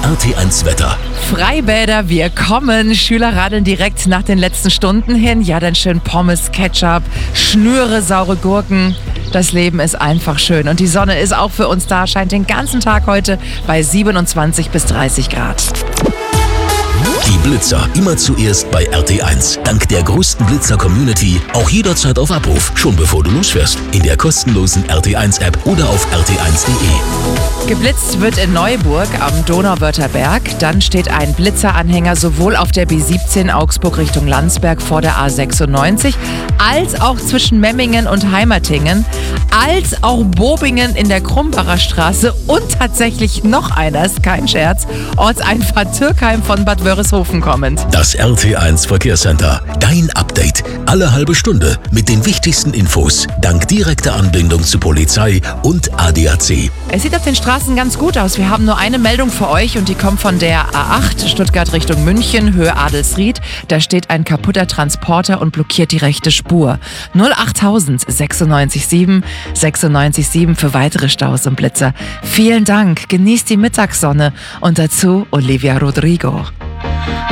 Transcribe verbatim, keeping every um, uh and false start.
R T eins Wetter. Freibäder, wir kommen. Schüler radeln direkt nach den letzten Stunden hin. Ja, dann schön Pommes, Ketchup, Schnüre, saure Gurken. Das Leben ist einfach schön. Und die Sonne ist auch für uns da, scheint den ganzen Tag heute bei siebenundzwanzig bis dreißig Grad. Die Blitzer immer zuerst bei R T eins. Dank der größten Blitzer-Community auch jederzeit auf Abruf, schon bevor du losfährst. In der kostenlosen R T eins App oder auf r t eins punkt de. Geblitzt wird in Neuburg am Donauwörther Berg. Dann steht ein Blitzeranhänger sowohl auf der B siebzehn Augsburg Richtung Landsberg vor der A sechsundneunzig, als auch zwischen Memmingen und Heimertingen, als auch Bobingen in der Krumbacher Straße und tatsächlich noch einer, ist kein Scherz, Ortseinfahrt Türkheim von Bad Wörishofen kommend. Das R T eins Verkehrscenter. Dein Update. Alle halbe Stunde mit den wichtigsten Infos. Dank direkter Anbindung zu Polizei und A D A C. Es sieht auf den Straßen ganz gut aus. Wir haben nur eine Meldung für euch und die kommt von der A acht Stuttgart Richtung München, Höhe Adelsried. Da steht ein kaputter Transporter und blockiert die rechte Spur. null achttausend sechsundneunzig sieben sechsundneunzig sieben für weitere Staus und Blitzer. Vielen Dank. Genießt die Mittagssonne und dazu Olivia Rodrigo.